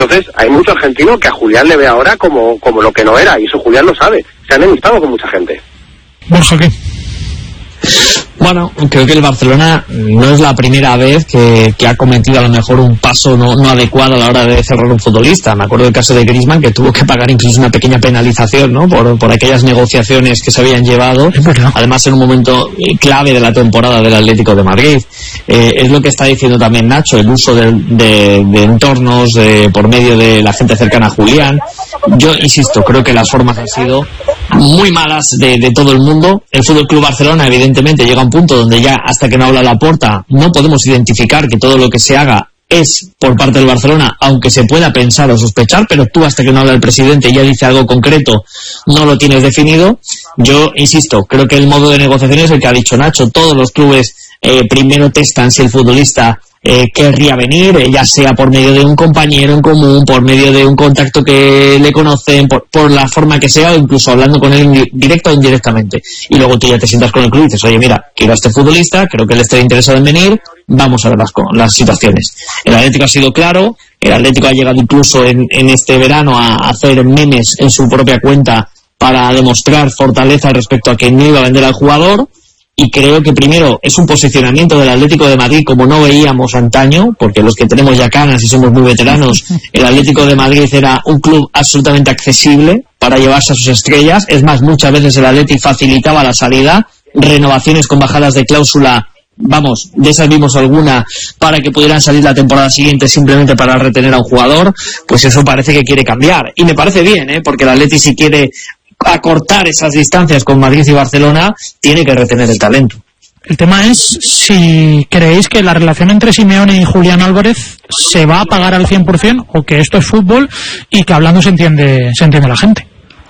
Entonces hay mucho argentino que a Julián le ve ahora como lo que no era, y eso Julián lo sabe. Se han enemistado con mucha gente. Borja, ¿qué? Bueno, creo que el Barcelona no es la primera vez que ha cometido a lo mejor un paso no adecuado a la hora de cerrar un futbolista. Me acuerdo del caso de Griezmann, que tuvo que pagar incluso una pequeña penalización, ¿no? Por aquellas negociaciones que se habían llevado, además en un momento clave de la temporada del Atlético de Madrid. Es lo que está diciendo también Nacho, el uso de entornos por medio de la gente cercana a Julián. Yo insisto, creo que las formas han sido muy malas de todo el mundo. El Fútbol Club Barcelona evidentemente llega a un punto donde ya, hasta que no habla Laporta, no podemos identificar que todo lo que se haga es por parte del Barcelona, aunque se pueda pensar o sospechar, pero tú, hasta que no habla el presidente y ya dice algo concreto, no lo tienes definido. Yo insisto, creo que el modo de negociación es el que ha dicho Nacho. Todos los clubes primero testan si el futbolista querría venir, ya sea por medio de un compañero en común, por medio de un contacto que le conocen, por la forma que sea, o incluso hablando con él directo o indirectamente. Y luego tú ya te sientas con el club y dices, oye, mira, quiero a este futbolista, creo que él está interesado en venir, vamos a ver las situaciones. El Atlético ha sido claro, el Atlético ha llegado incluso en este verano a hacer memes en su propia cuenta para demostrar fortaleza respecto a que no iba a vender al jugador. Y creo que primero es un posicionamiento del Atlético de Madrid como no veíamos antaño, porque los que tenemos ya canas y somos muy veteranos, el Atlético de Madrid era un club absolutamente accesible para llevarse a sus estrellas. Es más, muchas veces el Atleti facilitaba la salida, renovaciones con bajadas de cláusula, vamos, de esas vimos alguna, para que pudieran salir la temporada siguiente simplemente para retener a un jugador. Pues eso parece que quiere cambiar. Y me parece bien, porque el Atleti, si quiere acortar esas distancias con Madrid y Barcelona, tiene que retener el talento. El tema es si creéis que la relación entre Simeone y Julián Álvarez se va a pagar al 100% o que esto es fútbol y que hablando se entiende la gente.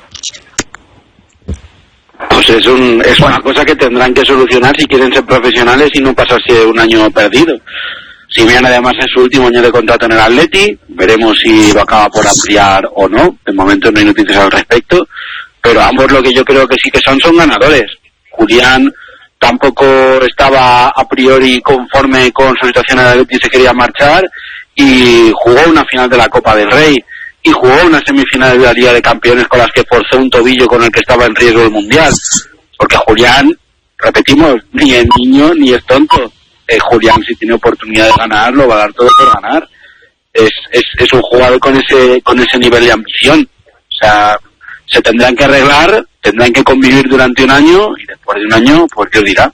Pues es una cosa que tendrán que solucionar si quieren ser profesionales y no pasarse un año perdido. Simeone además en su último año de contrato en el Atleti, veremos si lo acaba por ampliar o no. De momento no hay noticias al respecto. Pero ambos lo que yo creo que sí que son ganadores. Julián tampoco estaba a priori conforme con su situación en el Atleti y se quería marchar, y jugó una final de la Copa del Rey y jugó una semifinal de la Liga de Campeones con las que forzó un tobillo con el que estaba en riesgo el Mundial. Porque Julián, repetimos, ni es niño ni es tonto. Julián, si tiene oportunidad de ganar, lo va a dar todo por ganar. Es un jugador con ese nivel de ambición. O sea, se tendrán que arreglar, tendrán que convivir durante un año, y después de un año, pues Dios dirá.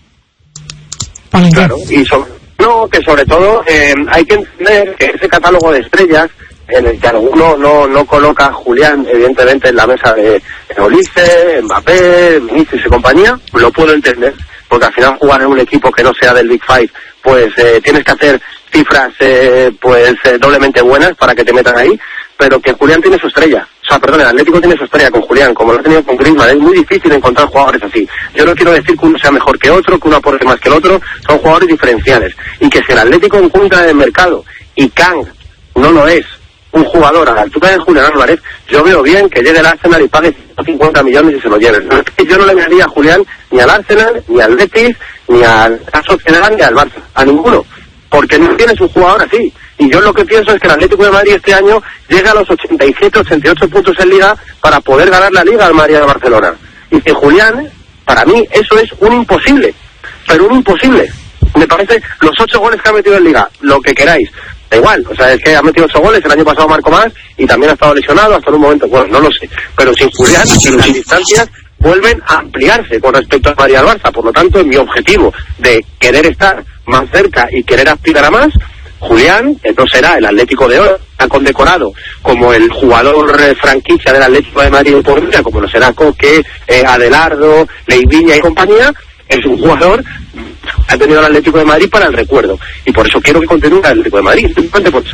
Claro, y sobre todo hay que entender que ese catálogo de estrellas, en el que alguno no coloca a Julián, evidentemente, en la mesa de Olise, Mbappé, Vinicius y compañía, lo puedo entender, porque al final jugar en un equipo que no sea del Big Five, pues tienes que hacer cifras doblemente buenas para que te metan ahí, pero que Julián tiene su estrella. O sea, perdón, el Atlético tiene su estrella con Julián, como lo ha tenido con Griezmann. Es muy difícil encontrar jugadores así. Yo no quiero decir que uno sea mejor que otro, que uno aporte más que el otro, son jugadores diferenciales. Y que si el Atlético encuentra en el mercado y Kang no lo es, un jugador a la altura de Julián Álvarez, yo veo bien que llegue el Arsenal y pague 150 millones y se lo lleven. Yo no le vendería a Julián ni al Arsenal, ni al Betis, ni al Sociedad, ni al Barça, a ninguno, porque no tienes un jugador así. Y yo lo que pienso es que el Atlético de Madrid este año llega a los 87-88 puntos en Liga para poder ganar la Liga al Madrid de Barcelona. Y que Julián, para mí, eso es un imposible, pero un imposible. Me parece, los 8 goles que ha metido en Liga, lo que queráis, da igual, o sea, es que ha metido 8 goles, el año pasado marcó más, y también ha estado lesionado hasta en un momento, bueno, no lo sé, pero sin Julián, las distancias vuelven a ampliarse con respecto a Madrid al Barça. Por lo tanto, mi objetivo de querer estar más cerca y querer aspirar a más, Julián, no será el Atlético de hoy, ha condecorado como el jugador franquicia del Atlético de Madrid por vida, como lo será Coque, Adelardo, Leiviña y compañía. Es un jugador que ha tenido el Atlético de Madrid para el recuerdo, y por eso quiero que continúe el Atlético de Madrid, simplemente por eso.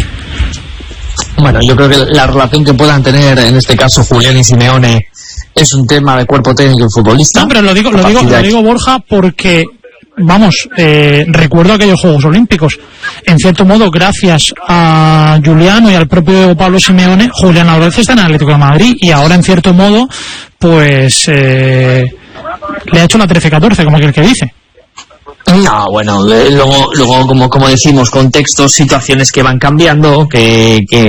Bueno, yo creo que la relación que puedan tener en este caso Julián y Simeone es un tema de cuerpo técnico y futbolista. No, pero lo digo Borja, porque vamos, recuerdo aquellos Juegos Olímpicos. En cierto modo, gracias a Julián y al propio Pablo Simeone, Julián Álvarez está en el Atlético de Madrid, y ahora en cierto modo, pues le ha hecho la 13-14, como aquel que dice. No, bueno, luego como decimos, contextos, situaciones que van cambiando, que